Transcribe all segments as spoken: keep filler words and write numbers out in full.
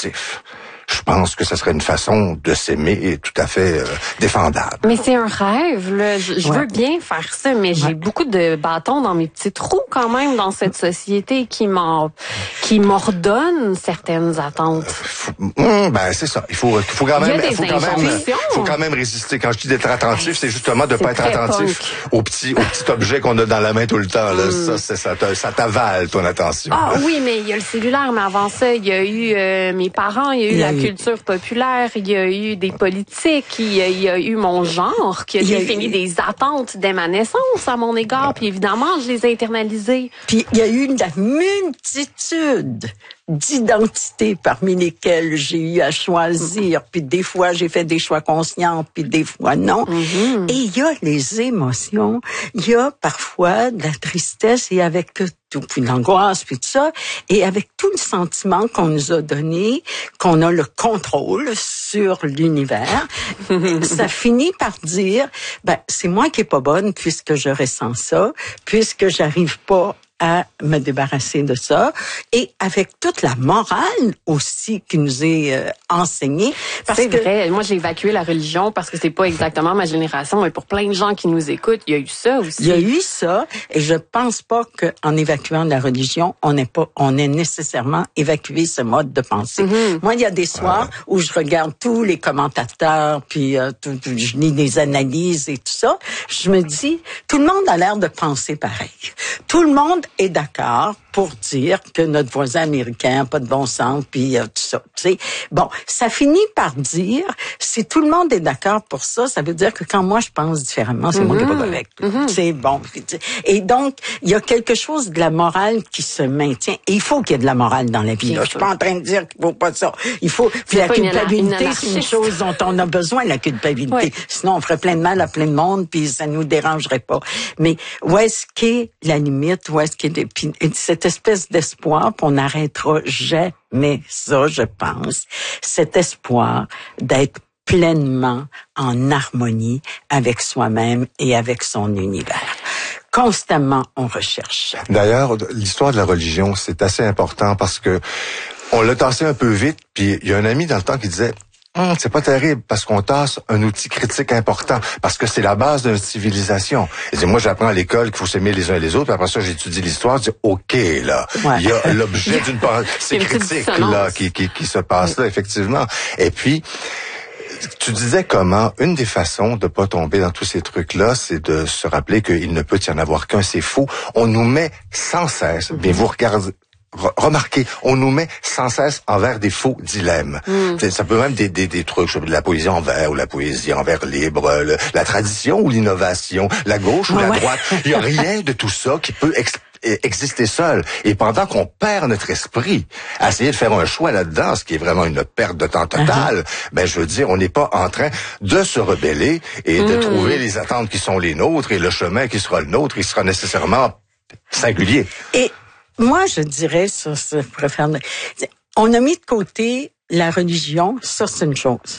attentif. Je pense que ce serait une façon de s'aimer tout à fait euh, défendable. Mais c'est un rêve, là. Je, je ouais. veux bien faire ça, mais j'ai ouais. beaucoup de bâtons dans mes petits trous quand même dans cette société qui m'en, qui m'ordonne certaines attentes. Euh, ben c'est ça. Il faut, il faut quand même, il faut quand même, faut quand même résister. Quand je dis d'être attentif, c'est justement de ne pas être attentif aux petits, aux petits objets qu'on a dans la main tout le temps. Là. Mm. Ça, ça, ça, ça t'avale ton attention. Ah oui, mais il y a le cellulaire, mais avant ça, il y a eu euh, mes parents, il y a eu il la eu... culture populaire, il y a eu des politiques, il y a, il y a eu mon genre qui a défini eu... des attentes dès ma naissance à mon égard, puis évidemment, je les ai internalisées. Puis il y a eu une multitude d'identités parmi lesquelles j'ai eu à choisir, puis des fois j'ai fait des choix conscients, puis des fois non. Mm-hmm. Et il y a les émotions, il y a parfois de la tristesse et avec tout, puis l'angoisse, puis tout ça, et avec tout le sentiment qu'on nous a donné, qu'on a le contrôle sur l'univers, ça finit par dire, ben c'est moi qui est pas bonne puisque je ressens ça, puisque j'arrive pas à me débarrasser de ça, et avec toute la morale aussi qui nous est euh, enseignée. Parce c'est que vrai. Moi, j'ai évacué la religion parce que c'est pas exactement ma génération, mais pour plein de gens qui nous écoutent, il y a eu ça aussi. Il y a eu ça, et je pense pas qu'en évacuant la religion, on n'est pas, on ait nécessairement évacué ce mode de pensée. Mm-hmm. Moi, il y a des soirs ah. où je regarde tous les commentateurs, puis euh, tout, tout, je lis des analyses et tout ça. Je me dis, tout le monde a l'air de penser pareil. Tout le monde est d'accord pour dire que notre voisin américain n'a pas de bon sens, puis euh, tout ça. Tu sais. Bon, ça finit par dire, si tout le monde est d'accord pour ça, ça veut dire que quand moi je pense différemment, c'est mm-hmm. moi qui est pas correct. Mm-hmm. C'est bon. Et donc, il y a quelque chose de la morale qui se maintient. Et il faut qu'il y ait de la morale dans la vie. Là. Je suis pas en train de dire qu'il faut pas ça. Il faut. Puis la culpabilité, une c'est une chose dont on a besoin, la culpabilité. Ouais. Sinon, on ferait plein de mal à plein de monde, puis ça nous dérangerait pas. Mais où est-ce qu'est la limite? Où est-ce qu'est puis, cette espèce d'espoir, puis on n'arrêtera jamais ça, je pense, cet espoir d'être pleinement en harmonie avec soi-même et avec son univers. Constamment, on recherche. D'ailleurs, l'histoire de la religion, c'est assez important parce que on l'a tassé un peu vite, puis il y a un ami dans le temps qui disait Hum, c'est pas terrible parce qu'on tasse un outil critique important parce que c'est la base d'une civilisation. Et dit, moi, j'apprends à l'école qu'il faut s'aimer les uns les autres. Puis après ça, j'étudie l'histoire. Je dis, ok, là, ouais. il y a l'objet d'une c'est critique là qui, qui qui se passe là effectivement. Et puis tu disais comment une des façons de pas tomber dans tous ces trucs-là, c'est de se rappeler qu'il ne peut y en avoir qu'un. C'est faux. On nous met sans cesse. Mm-hmm. Mais vous regardez. Remarquez, on nous met sans cesse envers des faux dilemmes. Mm. Ça peut même des, des, des trucs, de la poésie en vers ou la poésie en vers libre, le, la tradition ou l'innovation, la gauche ou ouais, la ouais. droite. Il n'y a rien de tout ça qui peut ex- exister seul. Et pendant qu'on perd notre esprit à essayer de faire un choix là-dedans, ce qui est vraiment une perte de temps totale, uh-huh. ben je veux dire, on n'est pas en train de se rebeller et mm. de trouver les attentes qui sont les nôtres et le chemin qui sera le nôtre, il sera nécessairement singulier. Et moi, je dirais, ça, ça pourrait faire... On a mis de côté la religion, ça, c'est une chose.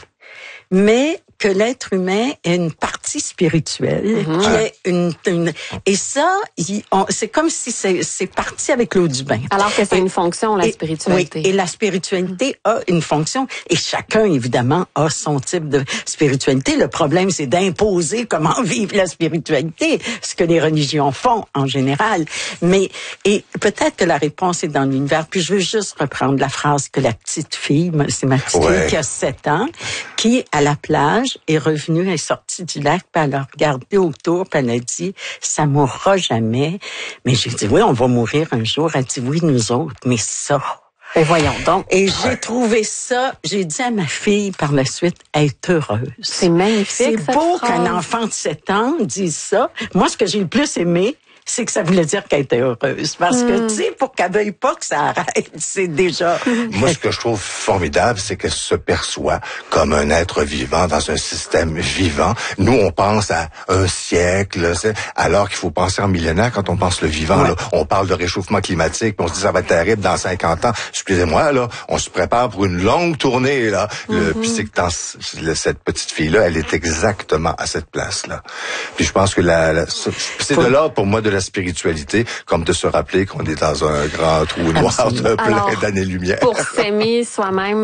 Mais que l'être humain ait une partie spirituelle, mm-hmm. qui est une, une... Et ça, il, on, c'est comme si c'est, c'est parti avec l'eau du bain. Alors que c'est et, une fonction, la spiritualité. Oui, et la spiritualité a une fonction. Et chacun, évidemment, a son type de spiritualité. Le problème, c'est d'imposer comment vivre la spiritualité, ce que les religions font en général. Mais, et peut-être que la réponse est dans l'univers. Puis je veux juste reprendre la phrase que la petite fille, c'est ma petite ouais. fille qui a sept ans, qui, à la plage, est revenue, elle est sortie du lac, puis elle a regardé autour, puis elle a dit, ça mourra jamais. Mais j'ai dit, oui, on va mourir un jour. Elle dit, oui, nous autres, mais ça... Et voyons donc. Et j'ai ouais. trouvé ça, j'ai dit à ma fille par la suite, être heureuse. C'est magnifique, c'est cette beau phrase. Qu'un enfant de sept ans dise ça. Moi, ce que j'ai le plus aimé, c'est que ça voulait dire qu'elle était heureuse. Parce mm. que, tu sais, pour qu'elle veuille pas que ça arrête, c'est déjà... Moi, ce que je trouve formidable, c'est qu'elle se perçoit comme un être vivant dans un système vivant. Nous, on pense à un siècle, alors qu'il faut penser en millénaire quand on pense le vivant. Ouais. Là, on parle de réchauffement climatique, puis on se dit ça va être terrible dans cinquante ans. Excusez-moi, là, on se prépare pour une longue tournée, là. Mm-hmm. Le, puis c'est que dans cette petite fille-là, elle est exactement à cette place-là. Puis je pense que la, la c'est faut... de là, pour moi, de la spiritualité, comme de se rappeler qu'on est dans un grand trou noir de plein d'années-lumière. Pour s'aimer soi-même